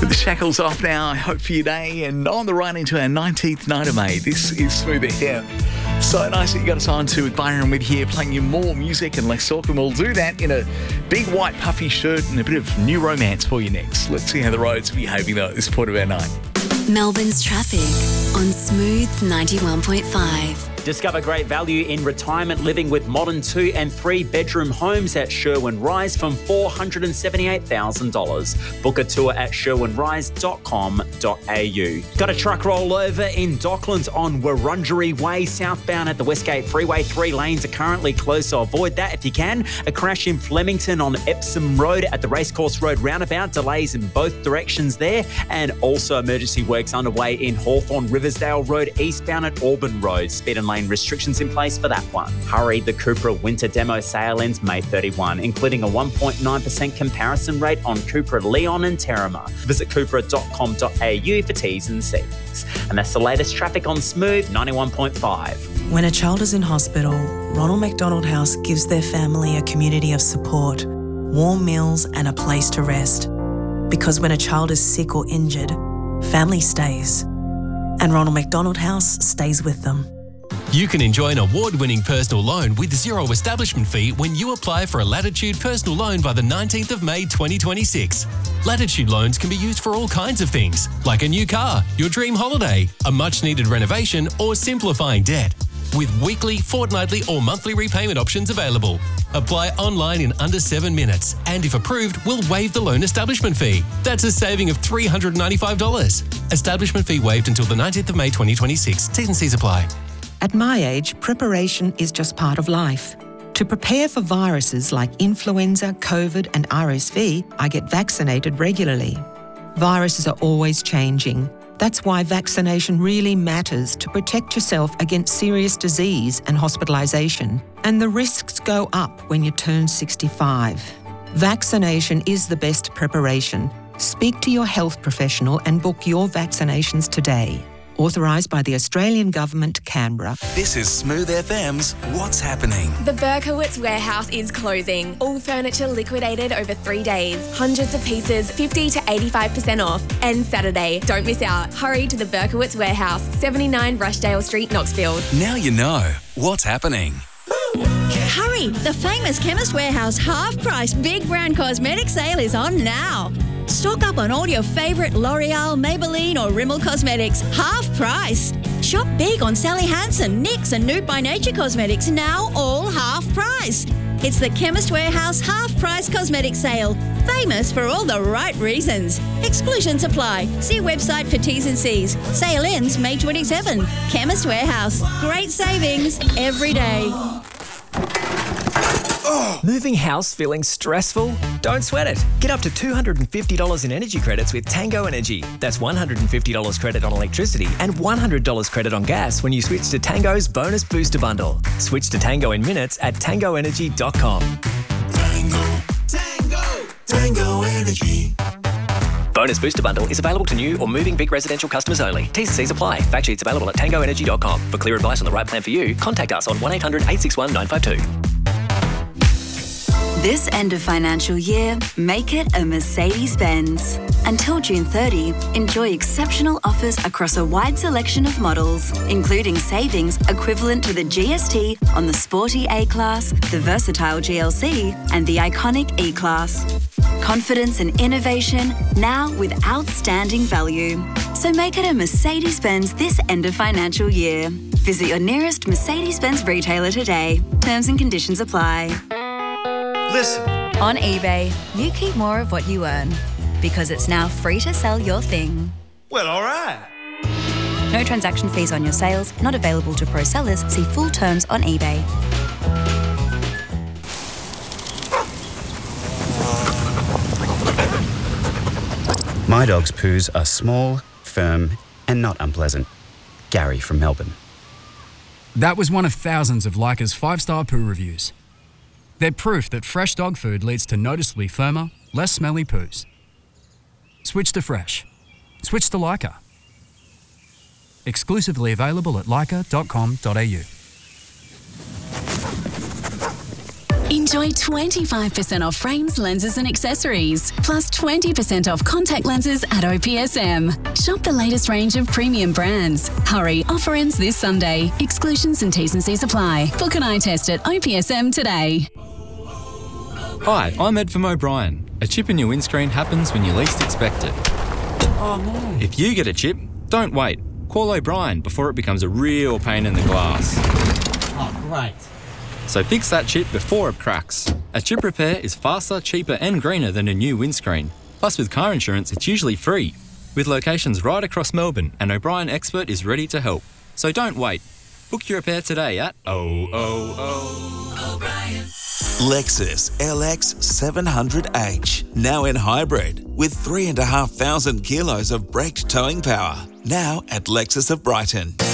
With the shackles off now, I hope for your day, and on the run into our 19th night of May. This is Smooth FM. So nice that you got us on to with Byron Witt here, playing you more music and less talk, and we'll do that in a big white puffy shirt and a bit of new romance for you next. Let's see how the roads are behaving though at this point of our night. Melbourne's traffic on Smooth 91.5. Discover great value in retirement living with modern 2 and 3 bedroom homes at Sherwin Rise from $478,000. Book a tour at sherwinrise.com.au. Got a truck rollover in Docklands on Wurundjeri Way southbound at the Westgate Freeway. 3 lanes are currently closed, so avoid that if you can. A crash in Flemington on Epsom Road at the Racecourse Road roundabout. Delays in both directions there. And also emergency works underway in Hawthorne Riversdale Road eastbound at Auburn Road. Speed and lane restrictions in place for that one. Hurry, the Cupra Winter Demo sale ends May 31, including a 1.9% comparison rate on Cupra Leon and Terramar. Visit cupra.com.au for T's and C's. And that's the latest traffic on Smooth 91.5. When a child is in hospital, Ronald McDonald House gives their family a community of support, warm meals and a place to rest. Because when a child is sick or injured, family stays. And Ronald McDonald House stays with them. You can enjoy an award-winning personal loan with zero establishment fee when you apply for a Latitude personal loan by the 19th of May 2026. Latitude loans can be used for all kinds of things, like a new car, your dream holiday, a much-needed renovation, or simplifying debt. With weekly, fortnightly, or monthly repayment options available. Apply online in under 7 minutes, and if approved, we'll waive the loan establishment fee. That's a saving of $395. Establishment fee waived until the 19th of May 2026. T's and C's apply. At my age, preparation is just part of life. To prepare for viruses like influenza, COVID and RSV, I get vaccinated regularly. Viruses are always changing. That's why vaccination really matters to protect yourself against serious disease and hospitalisation. And the risks go up when you turn 65. Vaccination is the best preparation. Speak to your health professional and book your vaccinations today. Authorised by the Australian Government, Canberra. This is Smooth FM's What's Happening. The Berkowitz warehouse is closing. All furniture liquidated over 3 days. Hundreds of pieces, 50 to 85% off. And Saturday. Don't miss out. Hurry to the Berkowitz warehouse, 79 Rushdale Street, Knoxfield. Now you know what's happening. Hurry! The famous Chemist Warehouse half-price Big Brand Cosmetic sale is on now. Stock up on all your favourite L'Oreal, Maybelline or Rimmel cosmetics, half price. Shop big on Sally Hansen, NYX and Nude by Nature cosmetics, now all half price. It's the Chemist Warehouse half-price cosmetic sale. Famous for all the right reasons. Exclusions apply. See website for T's and C's. Sale ends May 27. Chemist Warehouse. Great savings every day. Moving house feeling stressful? Don't sweat it. Get up to $250 in energy credits with Tango Energy. That's $150 credit on electricity and $100 credit on gas when you switch to Tango's Bonus Booster Bundle. Switch to Tango in minutes at tangoenergy.com. Tango Energy. Bonus Booster Bundle is available to new or moving Vic residential customers only. T's and C's apply. Fact sheets available at tangoenergy.com. For clear advice on the right plan for you, contact us on 1800 861 952. This end of financial year, make it a Mercedes-Benz. Until June 30, enjoy exceptional offers across a wide selection of models, including savings equivalent to the GST on the sporty A-Class, the versatile GLC, and the iconic E-Class. Confidence and innovation, now with outstanding value. So make it a Mercedes-Benz this end of financial year. Visit your nearest Mercedes-Benz retailer today. Terms and conditions apply. Listen. On eBay, you keep more of what you earn because it's now free to sell your thing. Well, all right. No transaction fees on your sales, not available to pro sellers. See full terms on eBay. My dog's poos are small, firm, and not unpleasant. Gary from Melbourne. That was one of thousands of Leica's 5-star poo reviews. They're proof that fresh dog food leads to noticeably firmer, less smelly poos. Switch to fresh. Switch to Leica. Exclusively available at leica.com.au. Enjoy 25% off frames, lenses and accessories, plus 20% off contact lenses at OPSM. Shop the latest range of premium brands. Hurry, offer ends this Sunday. Exclusions and T's and C's apply. Book an eye test at OPSM today. Hi, I'm Ed from O'Brien. A chip in your windscreen happens when you least expect it. Oh no. If you get a chip, don't wait. Call O'Brien before it becomes a real pain in the glass. Oh, great. So fix that chip before it cracks. A chip repair is faster, cheaper and greener than a new windscreen. Plus with car insurance, it's usually free. With locations right across Melbourne, an O'Brien expert is ready to help. So don't wait. Book your repair today at O'Brien. Lexus LX 700H, now in hybrid, with 3,500 kilos of braked towing power. Now at Lexus of Brighton.